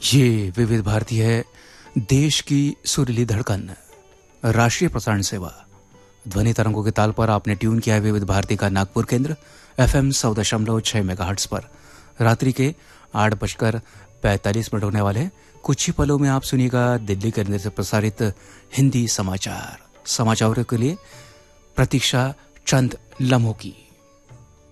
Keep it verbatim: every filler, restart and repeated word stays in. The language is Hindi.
ये विविध भारती है, देश की सुरीली धड़कन, राष्ट्रीय प्रसारण सेवा। ध्वनि तरंगों के ताल पर आपने ट्यून किया है विविध भारती का नागपुर केंद्र एफएम सौ दशमलव छह मेगाहर्ट्ज पर। रात्रि के आठ बजकर पैंतालीस मिनट होने वाले कुछ ही पलों में आप सुनिएगा दिल्ली केंद्र से प्रसारित हिंदी समाचार। समाचारों के लिए प्रतीक्षा चंद लम्हों की।